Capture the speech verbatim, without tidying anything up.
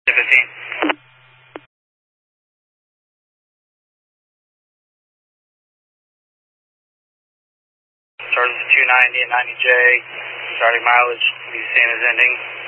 fifteen. Starting two ninety and ninety J, starting mileage, be seen as ending.